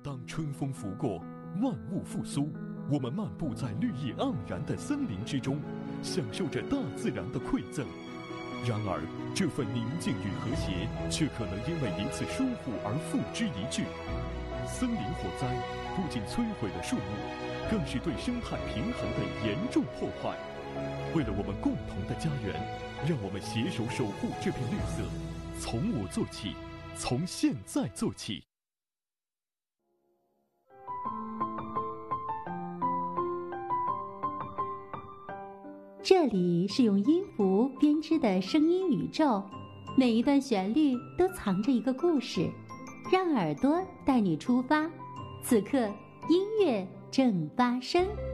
当春风拂过，万物复苏，我们漫步在绿意盎然的森林之中，享受着大自然的馈赠。然而，这份宁静与和谐，却可能因为一次疏忽而付之一炬。森林火灾不仅摧毁了树木，更是对生态平衡的严重破坏。为了我们共同的家园，让我们携手守护这片绿色，从我做起，从现在做起。 这里是用音符编织的声音宇宙，每一段旋律都藏着一个故事，让耳朵带你出发。此刻，音乐正发生。